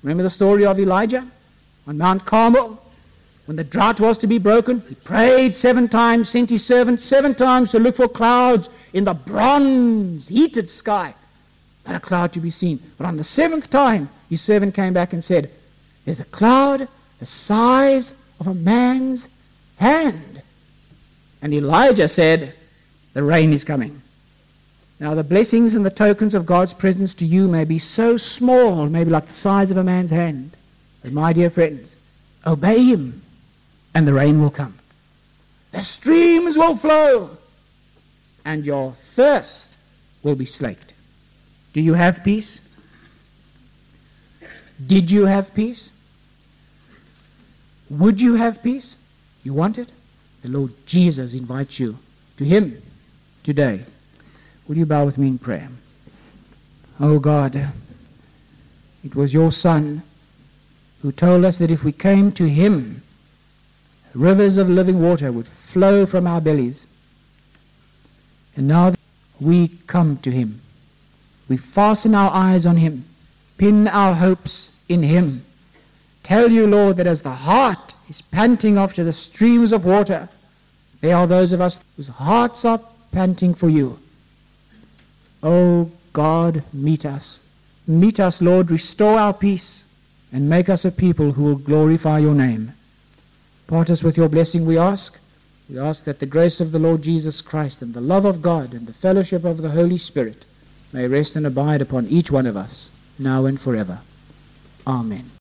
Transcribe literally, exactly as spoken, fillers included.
Remember the story of Elijah on Mount Carmel? When the drought was to be broken, he prayed seven times, sent his servant seven times to look for clouds in the bronze, heated sky. Not a cloud to be seen. But on the seventh time, his servant came back and said, there's a cloud the size of a man's hand. And Elijah said, the rain is coming. Now the blessings and the tokens of God's presence to you may be so small, maybe like the size of a man's hand. But my dear friends, obey him, and the rain will come. The streams will flow, and your thirst will be slaked. Do you have peace? Did you have peace? Would you have peace? You want it? The Lord Jesus invites you to him today. Will you bow with me in prayer? Oh God, it was your Son who told us that if we came to him, rivers of living water would flow from our bellies. And now that we come to him, we fasten our eyes on him, pin our hopes in him. Tell you, Lord, that as the heart is panting after the streams of water, there are those of us whose hearts are panting for you. Oh God, meet us. Meet us, Lord, restore our peace, and make us a people who will glorify your name. Part us with your blessing, we ask. We ask that the grace of the Lord Jesus Christ and the love of God and the fellowship of the Holy Spirit may rest and abide upon each one of us, now and forever. Amen.